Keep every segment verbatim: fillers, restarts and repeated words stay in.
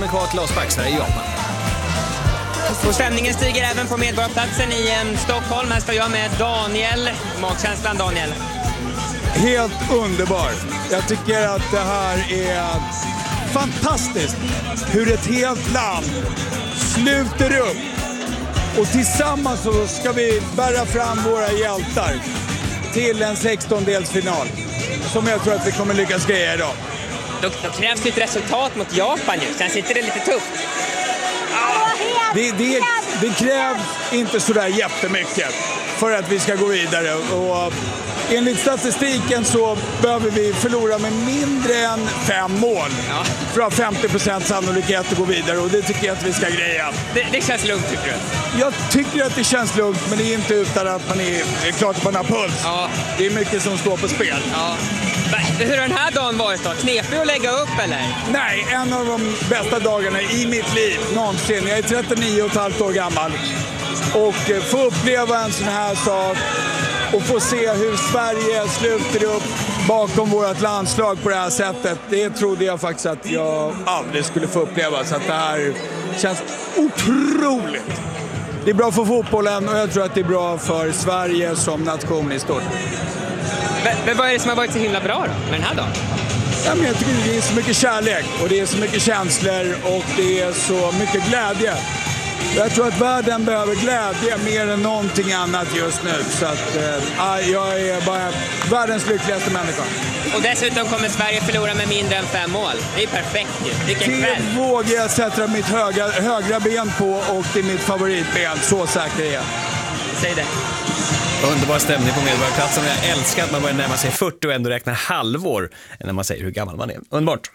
timme kvar till avspark, Sverige i Japan. Och stämningen stiger även på Medborgarplatsen i en Stockholm. Här står jag med Daniel. Magkänslan, Daniel? Helt underbar. Jag tycker att det här är fantastiskt. Hur ett helt land sluter upp. Och tillsammans så ska vi bära fram våra hjältar till en sextondelsfinal. Som jag tror att vi kommer lyckas greja idag. Då, då krävs det ett resultat mot Japan ju. Sen sitter det lite tufft. Det, det, det krävs inte sådär jättemycket för att vi ska gå vidare. Och enligt statistiken så behöver vi förlora med mindre än fem mål Ja. för att ha femtio procent sannolikhet att gå vidare. Och det tycker jag att vi ska greja. Det, det känns lugnt, tycker du? Jag tycker att det känns lugnt, men det är inte utan att man är, är klart att man har puls. Ja. Det är mycket som står på spel. Ja. Hur har den här dagen varit då? Knepig att lägga upp, eller? Nej, en av de bästa dagarna i mitt liv någonsin. Jag är trettionio och ett halvt år gammal. Och få uppleva en sån här sak och få se hur Sverige sluter upp bakom vårt landslag på det här sättet. Det trodde jag faktiskt att jag aldrig skulle få uppleva. Så att det här känns otroligt. Det är bra för fotbollen och jag tror att det är bra för Sverige som nation i stort. Men vad är det som har varit så himla bra då, med den här dagen? Ja, men jag tycker det är så mycket kärlek och det är så mycket känslor och det är så mycket glädje. Jag tror att världen behöver glädje mer än någonting annat just nu. Så att äh, jag är bara världens lyckligaste människa. Och dessutom kommer Sverige förlora med mindre än fem mål. Det är perfekt ju. Vilken Det kväll. vågar jag sätta mitt höga, högra ben på och det är mitt favoritben. Så säker är jag. Säg det. Underbar stämning på Medborgarplatsen. Jag älskar att man börjar närma sig fyrtio och ändå räknar halvår när man säger hur gammal man är. Underbart.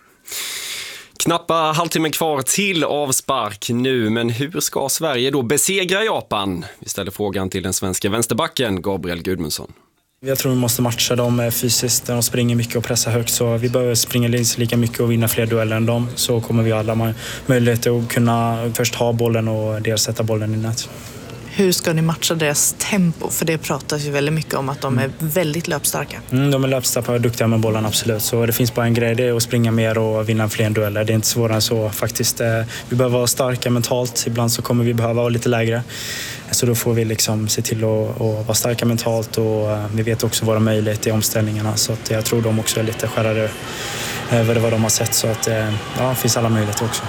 Knappa halvtimmen kvar till avspark nu, men hur ska Sverige då besegra Japan? Vi ställer frågan till den svenska vänsterbacken Gabriel Gudmundsson. Jag tror vi måste matcha dem fysiskt. De springer mycket och pressar högt, så vi behöver springa lika mycket och vinna fler dueller än dem. Så kommer vi alla möjligheter att kunna först ha bollen och dels sätta bollen i nät. Hur ska ni matcha deras tempo? För det pratas ju väldigt mycket om att de är väldigt löpstarka. Mm, de är löpstarka och duktiga med bollen, absolut. Så det finns bara en grej, det är att springa mer och vinna fler dueller. Det är inte svårare än så faktiskt. Vi behöver vara starka mentalt. Ibland så kommer vi behöva vara lite lägre. Så då får vi liksom se till att, att vara starka mentalt och vi vet också våra möjligheter i omställningarna. Så att jag tror de också är lite skärrade över vad de har sett. Så att ja, det finns alla möjligheter också.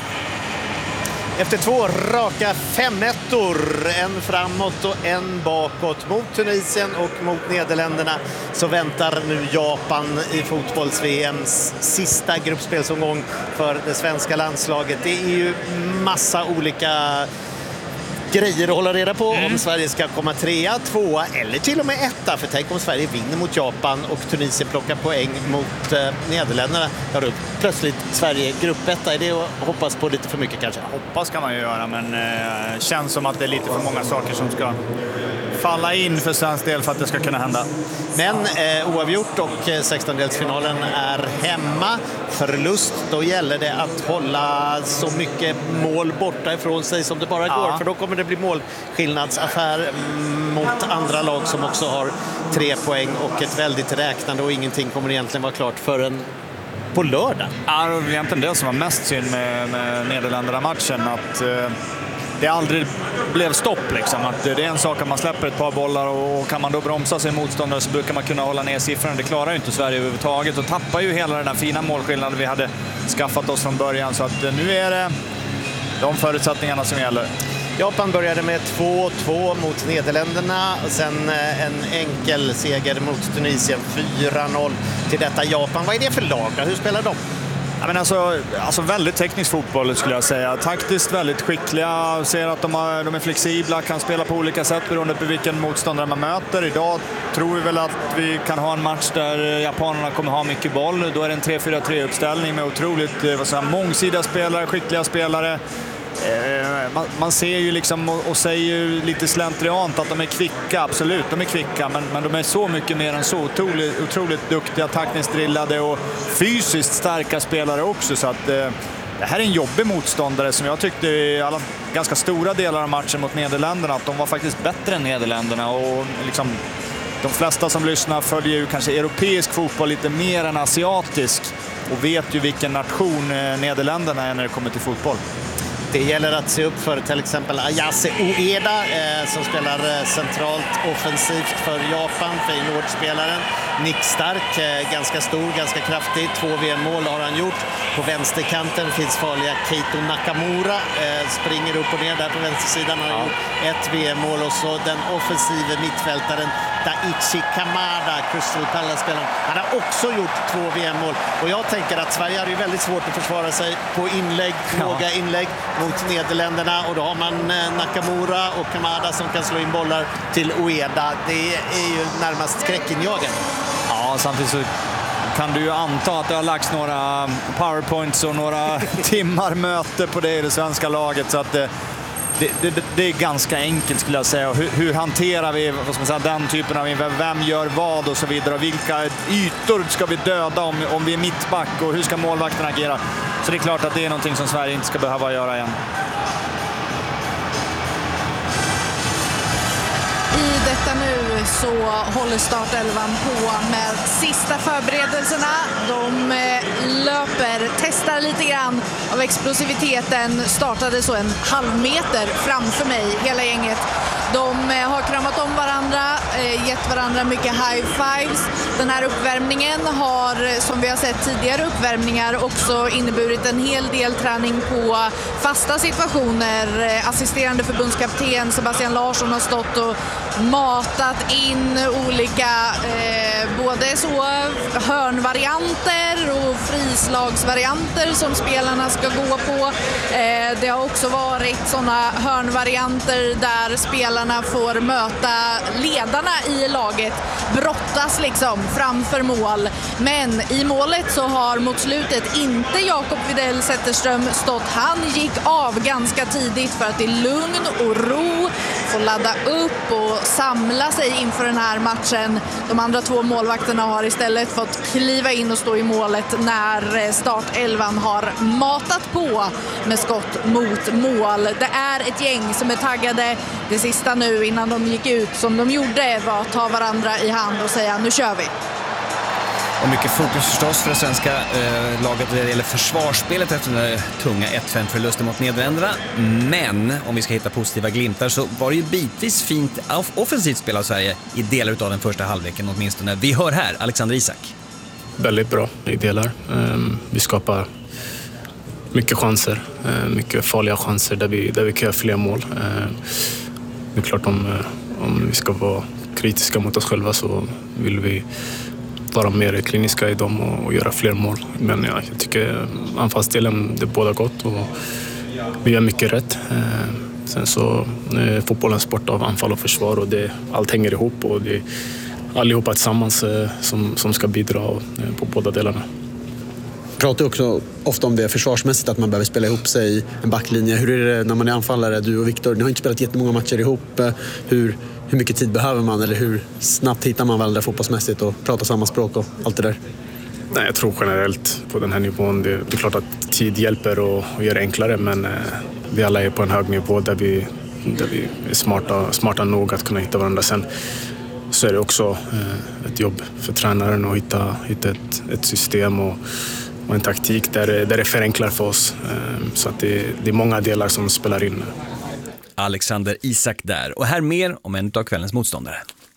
Efter två raka femettor, en framåt och en bakåt mot Tunisien och mot Nederländerna, så väntar nu Japan i fotbolls-V M:s sista gruppspelsomgång för det svenska landslaget. Det är ju massa olika grejer att hålla reda på mm. om Sverige ska komma trea, tvåa eller till och med etta. För tänk om Sverige vinner mot Japan och Tunisien plockar poäng mot eh, Nederländerna. Ja, då plötsligt Sverige gruppetta. Är det att hoppas på lite för mycket kanske? Hoppas kan man ju göra, men eh, känns som att det är lite för många saker som ska falla in för svensk del för att det ska kunna hända. Men eh, oavgjort och eh, sextondelsfinalen är hemma. Förlust, då gäller det att hålla så mycket mål borta ifrån sig som det bara ja. går. För då kommer det bli målskillnadsaffär mot andra lag som också har tre poäng och ett väldigt räknande, och ingenting kommer egentligen vara klart förrän på lördag. Ja, det var egentligen det som var mest synd med, med Nederländerna-matchen, att eh, det aldrig blev stopp liksom. Att det är en sak att man släpper ett par bollar och kan man då bromsa sin motståndare så brukar man kunna hålla ner siffrorna. Det klarar ju inte Sverige överhuvudtaget och tappar ju hela den där fina målskillnaden vi hade skaffat oss från början. Så att nu är det de förutsättningarna som gäller. Japan började med två två mot Nederländerna och sen en enkel seger mot Tunisien, fyra noll till detta Japan. Vad är det för lag? Hur spelar de? Ja, men alltså, alltså väldigt teknisk fotboll skulle jag säga. Taktiskt väldigt skickliga. Ser att de, har, de är flexibla, kan spela på olika sätt beroende på vilken motståndare man möter. Idag tror vi väl att vi kan ha en match där japanerna kommer ha mycket boll. Då är det en tre fyra tre-uppställning med otroligt vad säger, mångsidiga spelare, skickliga spelare. Man, man ser ju liksom och, och säger ju lite slentriant att de är kvicka, absolut, de är kvicka, men, men de är så mycket mer än så, otroligt, otroligt duktiga, taktiskt drillade och fysiskt starka spelare också, så att eh, det här är en jobbig motståndare som jag tyckte i alla ganska stora delar av matchen mot Nederländerna att de var faktiskt bättre än Nederländerna, och liksom de flesta som lyssnar följer ju kanske europeisk fotboll lite mer än asiatisk. och vet ju vilken nation Nederländerna är när det kommer till fotboll. Det gäller att se upp för till exempel Ayase Ueda eh, som spelar eh, centralt offensivt för Japan, Feyenoord-spelaren. Nick Stark, eh, ganska stor, ganska kraftig. Två V M-mål har han gjort. På vänsterkanten finns farliga Keito Nakamura. Eh, springer upp och ner där på vänstersidan. Han har ja. gjort ett V M-mål och så den offensive mittfältaren Daichi Kamada, Crystal Palace-spelaren. Han har också gjort två V M-mål. Och jag tänker att Sverige har ju väldigt svårt att försvara sig på inlägg, ja. låga inlägg mot Nederländerna, och då har man Nakamura och Kamada som kan slå in bollar till Ueda. Det är ju närmast skräckinjagande. Ja, samtidigt så kan du ju anta att det har lagts några powerpoints och några timmar möte på det i det svenska laget, så att det, det, det, det är ganska enkelt skulle jag säga. Hur, hur hanterar vi vad ska man säga, den typen av vem gör vad och så vidare, och vilka ytor ska vi döda om, om vi är mittback, och hur ska målvakten agera? Så det är klart att det är någonting som Sverige inte ska behöva göra igen. I detta nu så håller startelvan på med sista förberedelserna. De löper, testar lite grann av explosiviteten. Startade så en halv meter framför mig, hela gänget. De har kramat om varandra, gett varandra mycket high fives. Den här uppvärmningen har, som vi har sett tidigare uppvärmningar, också inneburit en hel del träning på fasta situationer. Assisterande förbundskapten Sebastian Larsson har stått och matat in olika eh, både så hörnvarianter och frislagsvarianter som spelarna ska gå på. Eh, det har också varit sådana hörnvarianter där spelarna får möta ledarna i laget, brottas liksom framför mål. Men i målet så har mot slutet inte Jakob Widell Zetterström stått. Han gick av ganska tidigt för att i lugn och ro få ladda upp och samla sig inför den här matchen. De andra två målvakterna har istället fått kliva in och stå i målet när startelvan har matat på med skott mot mål. Det är ett gäng som är taggade. Det sista nu innan de gick ut som de gjorde var att ta varandra i hand och säga nu kör vi. Och mycket fokus förstås för det svenska eh, laget när det gäller försvarsspelet efter den där tunga ett fem förlusten mot Nederländerna. Men om vi ska hitta positiva glimtar så var det ju bitvis fint offensivt spel av Sverige i delar av den första halvleken åtminstone. Vi hör här Alexander Isak. Väldigt bra i delar. Vi skapar mycket chanser, mycket farliga chanser där vi, där vi kan göra fler mål. Det är klart om, om vi ska vara kritiska mot oss själva så vill vi vara mer kliniska i dem och, och göra fler mål. Men ja, jag tycker anfallsdelen det är båda gott och vi gör mycket rätt. Eh, sen så är fotbollen sport av anfall och försvar och det, allt hänger ihop och det är allihopa tillsammans eh, som, som ska bidra eh, på båda delarna. Pratar också ofta om det försvarsmässigt att man behöver spela ihop sig i en backlinje. Hur är det när man är anfallare? Du och Viktor, ni har inte spelat jättemånga matcher ihop. Hur, hur mycket tid behöver man eller hur snabbt hittar man varandra fotbollsmässigt och pratar samma språk och allt det där? Nej, jag tror generellt på den här nivån. Det, det är klart att tid hjälper och, och gör det enklare men eh, vi alla är på en hög nivå där vi, där vi är smarta, smarta nog att kunna hitta varandra. Sen så är det också eh, ett jobb för tränaren att hitta, hitta ett, ett system och och en taktik där, där det förenklar för oss. Så att det, det är många delar som spelar in. Alexander Isak där. Och här mer om en av kvällens motståndare.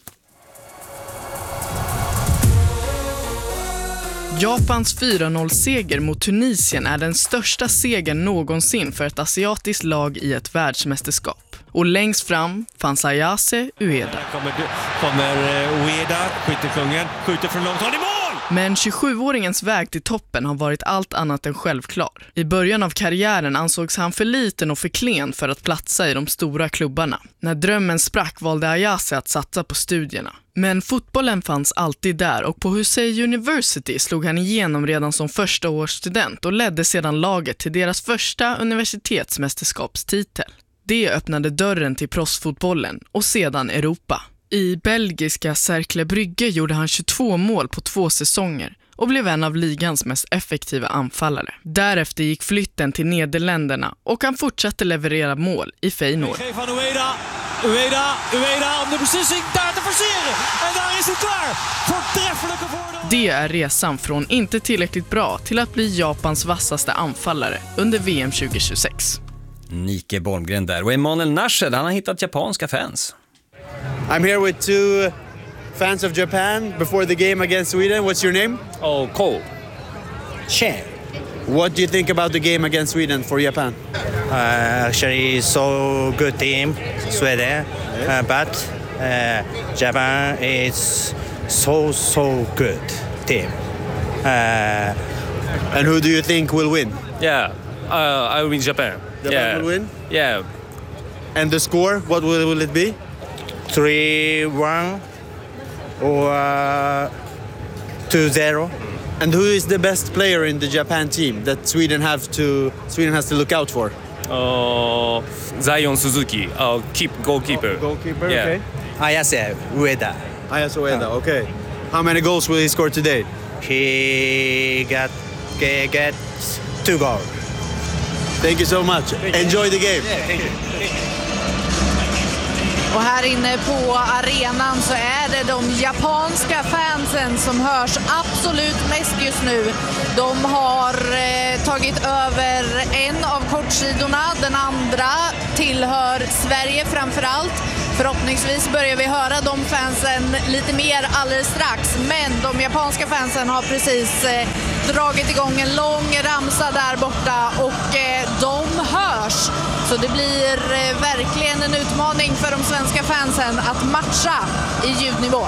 Japans fyra noll-seger mot Tunisien är den största segern någonsin för ett asiatiskt lag i ett världsmästerskap. Och längst fram fanns Ayase Ueda. Kommer, kommer Ueda, skyttekungen, skjuter från långt håll i mål! Men tjugosjuåringens väg till toppen har varit allt annat än självklar. I början av karriären ansågs han för liten och för klen för att platsa i de stora klubbarna. När drömmen sprack valde Ayase att satsa på studierna. Men fotbollen fanns alltid där och på Husei University slog han igenom redan som första års student och ledde sedan laget till deras första universitetsmästerskapstitel. Det öppnade dörren till proffsfotbollen och sedan Europa. I belgiska Cercle Brygge gjorde han tjugotvå mål på två säsonger och blev en av ligans mest effektiva anfallare. Därefter gick flytten till Nederländerna och han fortsatte leverera mål i Feyenoord. Ueda, Ueda om de beslissing daar te forceren. En daar is het klaar. Voortreffelijke voordeel. Det är resan från inte tillräckligt bra till att bli Japans vassaste anfallare under V M tjugo tjugosex. Nike Bolmgren där. Och Emanuel Nashed, han har hittat japanska fans. I'm here with two fans of Japan before the game against Sweden. What's your name? Oh, Ko. Che. What do you think about the game against Sweden for Japan? Uh, actually, so good team, Sweden, uh, but uh, Japan is so so good team. Uh, and who do you think will win? Yeah, uh, I will win Japan. Japan yeah. will win? Yeah. And the score, what will, will it be? three one or uh, two zero. And who is the best player in the Japan team that Sweden have to Sweden has to look out for? Uh, Zion Suzuki, uh, keep goalkeeper. Oh, goalkeeper, yeah. okay. Ayase Ueda. Ayase Ueda, okay. How many goals will he score today? He got get, get two goals. Thank you so much. Enjoy the game. Yeah, thank you. Och här inne på arenan så är det de japanska fansen som hörs absolut mest just nu. De har eh, tagit över en av kortsidorna, den andra tillhör Sverige framförallt. Förhoppningsvis börjar vi höra de fansen lite mer alldeles strax. Men de japanska fansen har precis eh, dragit igång en lång ramsa där borta och eh, de hörs. Så det blir eh, verkligen en utmaning för de svenska fansen att matcha i ljudnivå.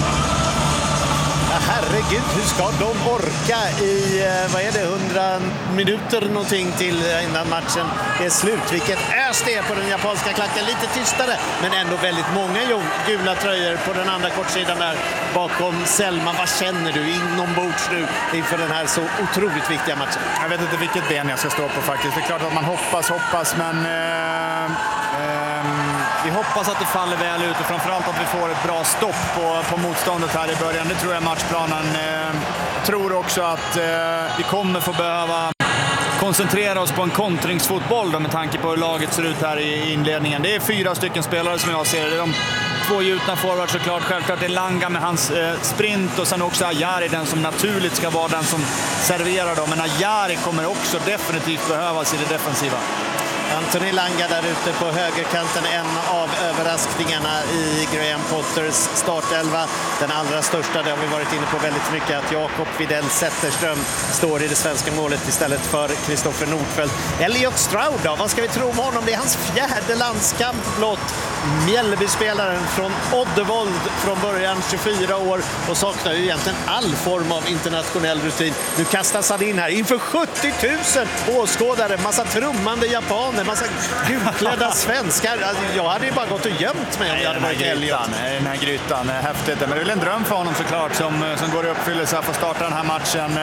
Ja, herregud, hur ska de orka i, vad är det, hundra minuter någonting till innan matchen är slut. Vilket ös det är på den japanska klacken. Lite tystare, men ändå väldigt många gula tröjor på den andra kortsidan där bakom Selman. Vad känner du inombords nu inför den här så otroligt viktiga matchen? Jag vet inte vilket ben jag ska stå på faktiskt. Det är klart att man hoppas, hoppas, men... Eh, eh, vi hoppas att det faller väl ut och framförallt att vi får ett bra stopp på, på motståndet här i början. Det tror jag matchplanen. Jag tror också att vi kommer få behöva koncentrera oss på en kontringsfotboll då, med tanke på hur laget ser ut här i inledningen. Det är fyra stycken spelare som jag ser det. Det är de två gjutna forwards såklart. Självklart det är Langa med hans sprint och sen också Ajari, den som naturligt ska vara den som serverar dem. Men Ajari kommer också definitivt behövas i det defensiva. Anthony Langa där ute på högerkanten, en av överraskningarna i Graham Potters startelva. Den allra största, det har vi varit inne på väldigt mycket, att Jakob Widell Zetterström står i det svenska målet istället för Kristoffer Nordfeldt. Elliot Stroud då, vad ska vi tro om honom? Det är hans fjärde landskamp blott. Mjällbyspelaren från Oddevold från början, tjugofyra år, och saknar ju egentligen all form av internationell rutin. Nu kastas han in här inför sjuttio tusen åskådare, massa trummande japaner, massa gulklädda svenskar. Jag hade ju bara gått och gömt mig om jag hade varit Elliot. Den här grytan, häftigt. Men det är väl en dröm för honom såklart som, som går i uppfyllelse att få starta den här matchen.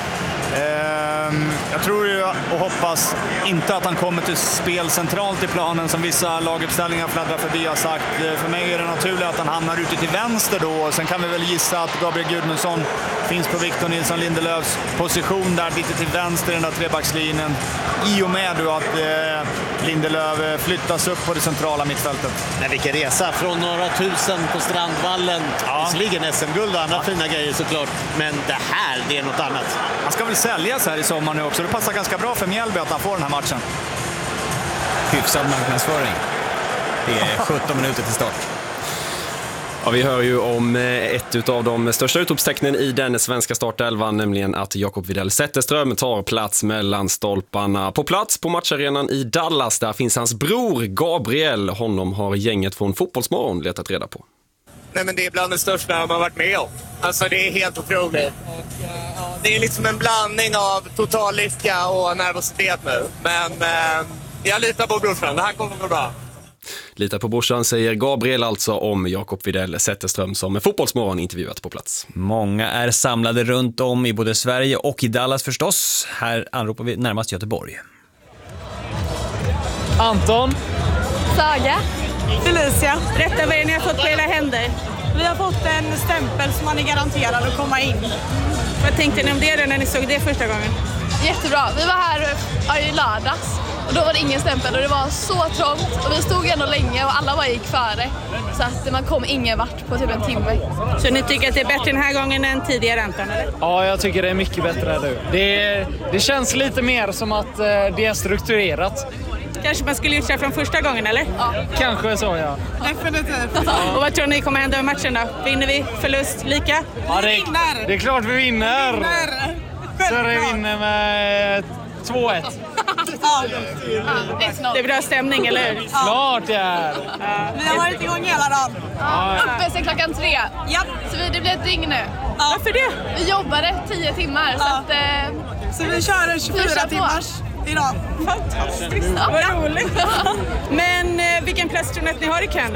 Jag tror ju och hoppas inte att han kommer till spel centralt i planen som vissa laguppställningar fladdrar förbi har sagt. För mig är det naturligt att han hamnar ute till vänster då. Sen kan vi väl gissa att Gabriel Gudmundsson finns på Victor Nilsson Lindelöfs position där lite till vänster i den där trebackslinjen. I och med då att eh, Lindelöf flyttas upp på det centrala mittfältet. Men vilken resa från några tusen på Strandvallen. Ja. Visserligen S M-guld och andra ja. fina grejer såklart. Men det här, det är något annat. Han ska väl säljas här i sommar nu också. Det passar ganska bra för Mjällby att han får den här matchen. Hyfsad marknadsföring. Det är sjutton minuter till start. Ja, vi hör ju om ett av de största utropstecknen i den svenska startelvan, nämligen att Jakob Widell Zetterström tar plats mellan stolparna. På plats på matcharenan i Dallas, där finns hans bror Gabriel. Honom har gänget från Fotbollsmorgon letat reda på. Nej, men det är bland det största man har varit med om. Alltså det är helt otroligt. Det är liksom en blandning av total lycka och nervositet nu. Men eh, jag litar på brorsan, det här kommer att gå bra. Litar på brorsan, säger Gabriel alltså om Jakob Widell Zetterström som Fotbollsmorgon intervjuat på plats. Många är samlade runt om i både Sverige och i Dallas förstås. Här anropar vi närmast Göteborg. Anton. Saga. Felicia. Berätta vad ni har fått på era händer. Vi har fått en stämpel som man är garanterad att komma in. Vad tänkte ni om det när ni såg det första gången? Jättebra. Vi var här i lördags. Och då var det ingen stämpel och det var så trångt. Och vi stod ändå länge och alla bara gick före. Så att man kom ingen vart på typ en timme. Så ni tycker att det är bättre den här gången än tidigare antan, eller? Ja, jag tycker det är mycket bättre nu. Det, det känns lite mer som att eh, det är strukturerat. Kanske man skulle gjort det från första gången, eller? Ja. Kanske så, ja. Definitivt. Och vad tror ni kommer hända i matchen då? Vinner vi? Förlust? Lika? Ja, det, är, det är klart vi vinner! Vi vinner. Så vi vinner med två ett. Ja. Det är bra stämning, eller hur? Ja. Klart det är! Ja. Vi har varit igång hela dagen. Ja. Uppe sedan klockan tre. Ja. Så vi, det blir ett dygn nu. Ja. Varför det? Vi jobbade tio timmar. Ja. Så, att, eh, så vi kör en tjugofyra timmars idag. Fantastiskt. Ja. Vad roligt. Men eh, vilken plats tror ni att ni har i kön då?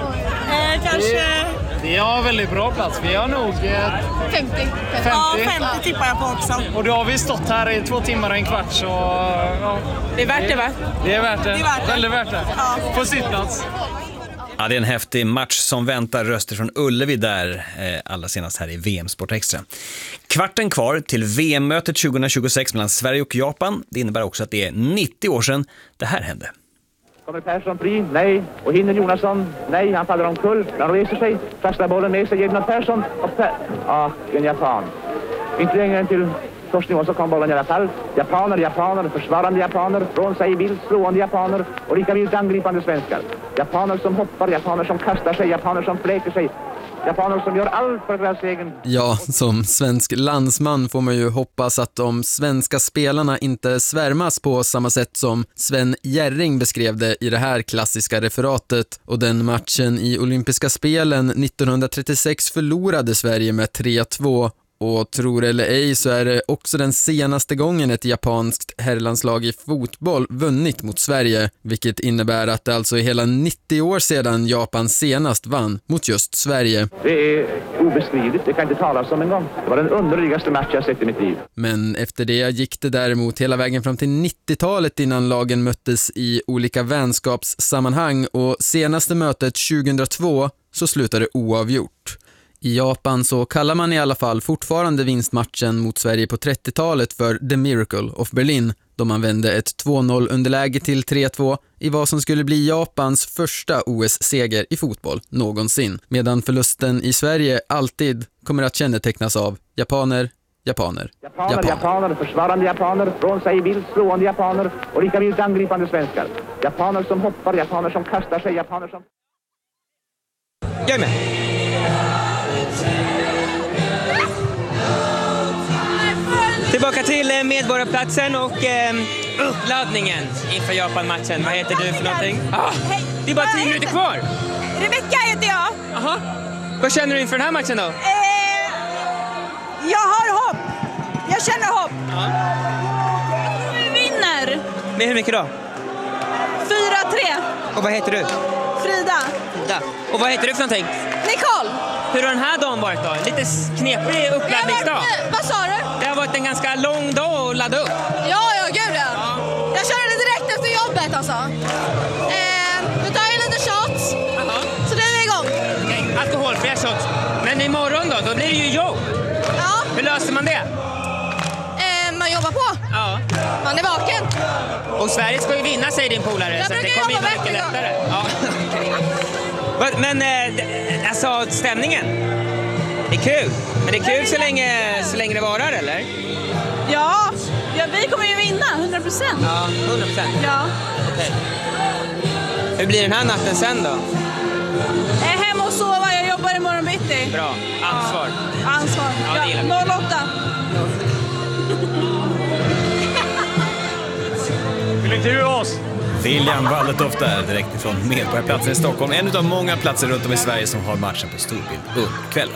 Eh, kanske... Vi har väldigt bra plats. Vi har nog... Eh, femtio. femtio. Ja, femtio tippar jag på också. Och då har vi stått här i två timmar och en kvart, så... Ja, det är värt det, va? Det är värt det. Det är värt det. Väldigt värt det. Ja. På sitt plats. Ja, det är en häftig match som väntar. Röster från Ullevi där, eh, allra senast här i V M Sport Extra. Kvarten kvar till V M-mötet tjugohundratjugosex mellan Sverige och Japan. Det innebär också att det är nittio år sedan det här hände. Kommer Persson fri? Nej. Och hinner Jonasson? Nej, han faller omkull. Han reser sig, kastar bollen med sig, ger den åt Persson. Och per... Ah, en japan. Inte längre än till först nivå så kom bollen i alla fall. Japaner, japaner, försvarande japaner, från sig vilt slående japaner och lika vilt angripande svenskar. Japaner som hoppar, japaner som kastar sig, japaner som fläker sig. Japaner som gör allt för deras egen... Ja, som svensk landsman får man ju hoppas att de svenska spelarna inte svärmas på samma sätt som Sven Jerring beskrev det i det här klassiska referatet. Och den matchen i olympiska spelen nittonhundratrettiosex förlorade Sverige med tre två. Och tror eller ej så är det också den senaste gången ett japanskt herrlandslag i fotboll vunnit mot Sverige, vilket innebär att det alltså är hela nittio år sedan Japan senast vann mot just Sverige. Det är obeskrivligt, det kan inte talas om en gång. Det var den underligaste match jag sett i mitt liv. Men efter det gick det däremot hela vägen fram till nittiotalet innan lagen möttes i olika vänskapssammanhang, och senaste mötet tjugohundratvå så slutade oavgjort. I Japan så kallar man i alla fall fortfarande vinstmatchen mot Sverige på trettiotalet för The Miracle of Berlin, då man vände ett två noll underläge till tre två i vad som skulle bli Japans första O S-seger i fotboll någonsin, medan förlusten i Sverige alltid kommer att kännetecknas av japaner, japaner, japaner. Japaner, japaner, försvarande japaner, från sig vilt slående japaner och lika vilt angripande svenskar. Japaner som hoppar, japaner som kastar sig, japaner som... Jag är med. Tillbaka till Medborgarplatsen och eh, uppladdningen inför Japan-matchen. Vad heter du för någonting? Ah, det är bara tio minuter kvar. Rebecka heter jag. Aha. Vad känner du inför den här matchen då? Eh, jag har hopp. Jag känner hopp. Ja. Vi vinner. Med hur mycket då? fyra tre. Och vad heter du? Frida. Frida. Och vad heter du för någonting? Nicole. Hur har den här dagen varit då? Lite knepig uppladdningsdag. Vad sa du? Det har varit en ganska lång dag att ladda upp. Ja, ja, gud ja. ja. Jag körde direkt efter jobbet alltså. Eh, nu tar jag lite shots. Aha. Så nu är vi igång. Okay. Alkoholfria shots. Men imorgon då? Då blir det ju jobb. Ja. Hur löser man det? Eh, man jobbar på. Ja. Man är vaken. Och Sverige ska ju vinna, säger din polare. Jag så det kommer bli mycket lättare. Ja. Men eh, alltså stämningen. Det är kul. Men det är kul så länge, så länge det varar, eller? Ja, ja vi kommer ju vinna, hundra procent. Ja, hundra procent. Ja. Okay. Hur blir den här natten sen då? Jag är hemma och sova, jag jobbar imorgon bitti. Bra, ansvar. Ja. Ansvar, ja, ja, noll åtta. Vill inte du oss? William Walletoft där, direkt ifrån Medborgarplatsen i Stockholm. En av många platser runt om i Sverige som har matchen på storbild under kvällen.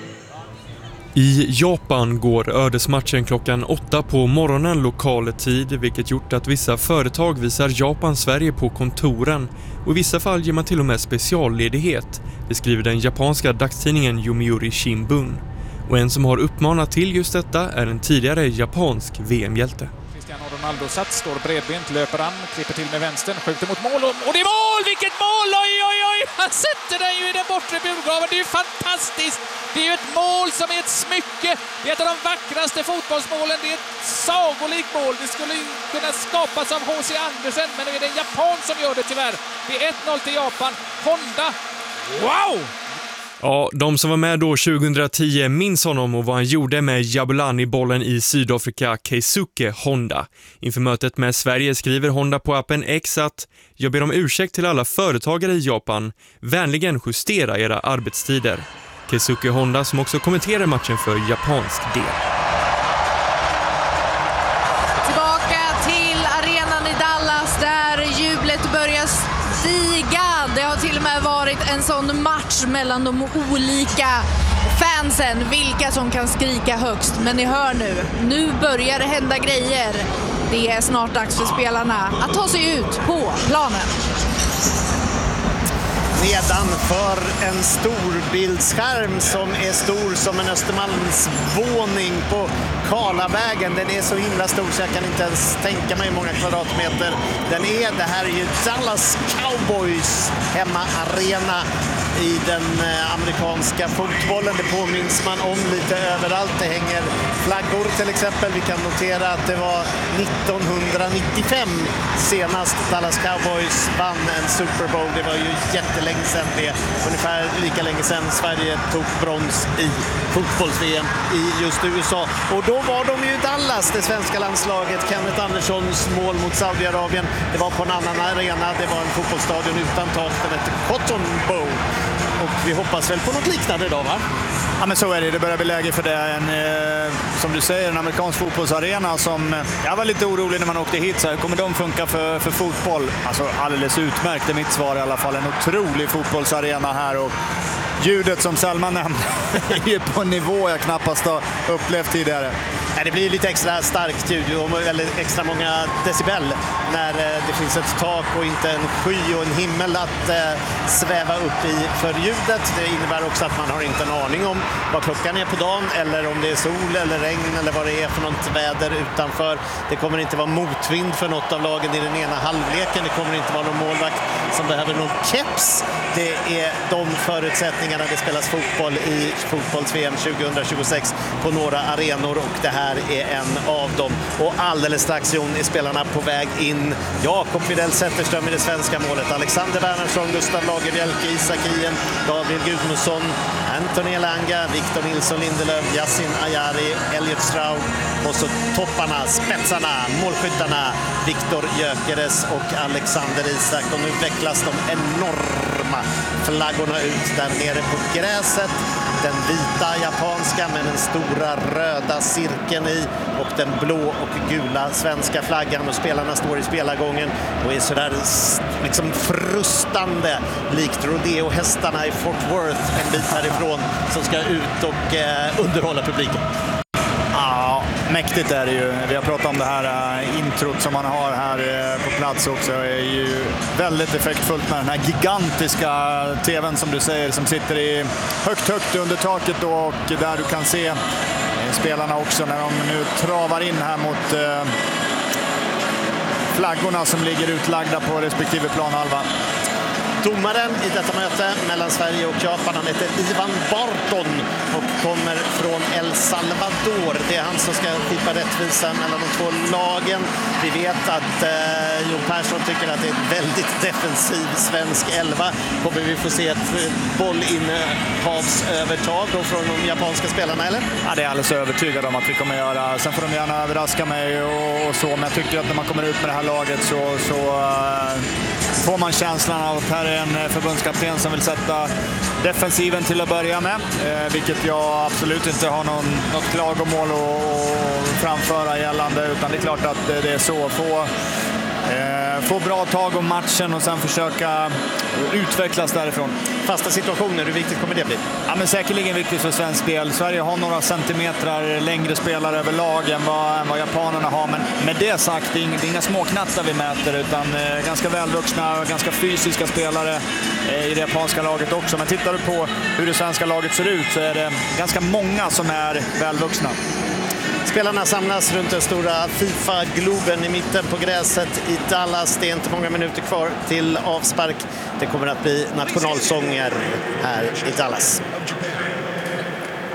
I Japan går ödesmatchen klockan åtta på morgonen lokal tid, vilket gjort att vissa företag visar Japan-Sverige på kontoren och i vissa fall ger man till och med specialledighet, beskriver den japanska dagstidningen Yomiuri Shimbun. Och en som har uppmanat till just detta är en tidigare japansk V M-hjälte. Cristiano Ronaldo satt, står bredbent, löper an, klipper till med vänstern, skjuter mot mål och, och det är mål! Vilket mål! Oj, oj, oj! Han sätter den ju i den bortre burgaven. Det är ju fantastiskt! Det är ju ett mål som är ett smycke. Det är ett av de vackraste fotbollsmålen. Det är ett sagolikt mål. Det skulle kunna skapas av H C Andersen, men nu är det en japan som gör det tyvärr. Det är ett noll till Japan. Honda. Wow! Ja, de som var med då tjugohundratio minns honom och vad han gjorde med Jabulani-bollen i Sydafrika, Keisuke Honda. Inför mötet med Sverige skriver Honda på appen X att jag ber om ursäkt till alla företagare i Japan. Vänligen justera era arbetstider. Keisuke Honda som också kommenterar matchen för japansk del. Tillbaka till arenan i Dallas där jublet börjar stiga. Det har till och med varit en sån match mellan de olika fansen, vilka som kan skrika högst. Men ni hör nu, nu börjar det hända grejer. Det är snart dags för spelarna att ta sig ut på planen. Nedanför en storbildsskärm som är stor som en Östermalmsvåning på Karlavägen. Den är så himla stor så jag kan inte ens tänka mig hur många kvadratmeter den är. Det här är ju Dallas Cowboys hemmaarena i den amerikanska fotbollen. Det påminns man om lite överallt. Det hänger flaggor till exempel. Vi kan notera att det var nittonhundranittiofem senast Dallas Cowboys vann en Super Bowl. Det var ju jättelänge sedan det. Ungefär lika länge sedan Sverige tog brons i fotbolls-V M i just U S A. Och då var de ju i Dallas, det svenska landslaget. Kenneth Anderssons mål mot Saudiarabien. Det var på en annan arena. Det var en fotbollsstadion utan tak. Den hette Cotton Bowl. Och vi hoppas väl på något liknande idag, va? Ja, men så är det. Det börjar bli läge för det. En, eh, som du säger, en amerikansk fotbollsarena som... Jag var lite orolig när man åkte hit. Så här, kommer de funka för, för fotboll? Alltså alldeles utmärkt är mitt svar i alla fall. En otrolig fotbollsarena här. Och ljudet som Selma nämnde är ju på en nivå jag knappast har upplevt tidigare. Det blir lite extra starkt ljud, eller extra många decibel när det finns ett tak och inte en sky och en himmel att eh, sväva upp i för ljudet. Det innebär också att man har inte en aning om vad klockan är på dagen eller om det är sol eller regn eller vad det är för något väder utanför. Det kommer inte vara motvind för något av lagen i den ena halvleken. Det kommer inte vara någon målvakt som behöver någon keps. Det är de förutsättningarna det spelas fotboll i fotbolls-V M tjugohundratjugosex på några arenor och det här är en av dem. Och alldeles strax, Jon, är spelarna på väg in. Jakob Widell Zetterström i det svenska målet. Alexander Wernersson, Gustav Lagerbielke, Isak Hien, Gabriel Gudmundsson, Anthony Elanga, Victor Nilsson Lindelöf, Yassin Ayari, Elliot Stroud och så topparna, spetsarna, målskyttarna Viktor Gyökeres och Alexander Isak. Och nu vecklas de enorma flaggorna ut där nere på gräset. Den vita japanska med den stora röda cirkeln i och den blå och gula svenska flaggan och spelarna står i spelargången och är sådär liksom frustande likt rodeo-hästarna i Fort Worth en bit härifrån som ska ut och eh, underhålla publiken. Ja, mäktigt är det ju. Vi har pratat om det här uh, introt som man har här uh, på plats också. Det är ju väldigt effektfullt med den här gigantiska tvn som du säger som sitter i högt, högt under taket då, och där du kan se uh, spelarna också när de nu travar in här mot uh, flaggorna som ligger utlagda på respektive planhalva. Domaren i detta möte mellan Sverige och Japan, han heter Ivan Barton och kommer från El Salvador. Det är han som ska skipa rättvisa mellan de två lagen. Vi vet att eh, Jon Persson tycker att det är ett väldigt defensiv svensk elva. Kommer vi få se ett bollinnehavsövertag då från de japanska spelarna, eller? Ja, det är alldeles övertygad om att vi kommer göra. Sen får de gärna överraska mig och, och så, men jag tycker att när man kommer ut med det här laget så, så uh, får man känslan av att här är en förbundskapten som vill sätta defensiven till att börja med, eh, vilket jag absolut inte har någon, något klagomål att framföra gällande, utan det är klart att det är så. Få, eh, få bra tag om matchen och sen försöka utvecklas därifrån. Fasta situationer, hur viktigt kommer det bli? Ja, men säkerligen viktigt för svensk del. Sverige har några centimeter längre spelare överlag än vad, än vad japanerna har, men med det sagt, det är inga, det är inga småknattar vi mäter, utan eh, ganska välvuxna, ganska fysiska spelare eh, i det japanska laget också. Men tittar du på hur det svenska laget ser ut så är det ganska många som är välvuxna. Spelarna samlas runt den stora FIFA-globen i mitten på gräset i Dallas. Det är inte många minuter kvar till avspark. Det kommer att bli nationalsånger här i Dallas.